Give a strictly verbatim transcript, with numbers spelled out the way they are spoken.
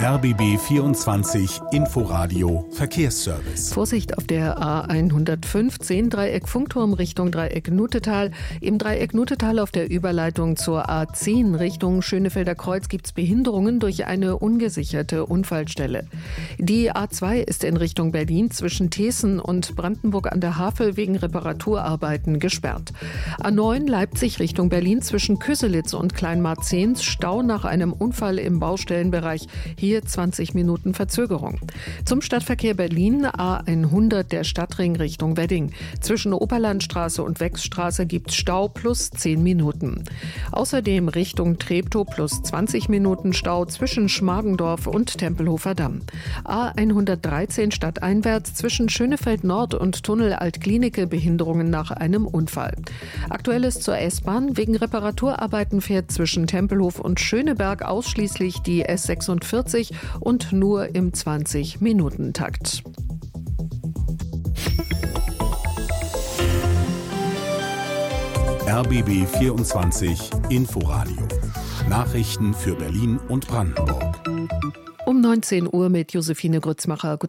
R B B vierundzwanzig Inforadio Verkehrsservice. Vorsicht auf der A hundertfünfzehn, Dreieck Funkturm Richtung Dreieck Nutetal. Im Dreieck Nutetal auf der Überleitung zur A zehn Richtung Schönefelder Kreuz gibt es Behinderungen durch eine ungesicherte Unfallstelle. Die A zwei ist in Richtung Berlin zwischen Teeßen und Brandenburg an der Havel wegen Reparaturarbeiten gesperrt. A neun Leipzig Richtung Berlin zwischen Köselitz und Kleinmarzens Stau nach einem Unfall im Baustellenbereich. Hier zwanzig Minuten Verzögerung. Zum Stadtverkehr Berlin A hundert der Stadtring Richtung Wedding. Zwischen Oberlandstraße und Wechsstraße gibt es Stau plus zehn Minuten. Außerdem Richtung Treptow plus zwanzig Minuten Stau zwischen Schmargendorf und Tempelhofer Damm. A hundertdreizehn stadteinwärts zwischen Schönefeld Nord und Tunnel Altklinike Behinderungen nach einem Unfall. Aktuelles zur S-Bahn. Wegen Reparaturarbeiten fährt zwischen Tempelhof und Schöneberg ausschließlich die S sechsundvierzig und nur im zwanzig-Minuten-Takt. R B B vierundzwanzig Inforadio. Nachrichten für Berlin und Brandenburg. Um neunzehn Uhr mit Josephine Grützmacher.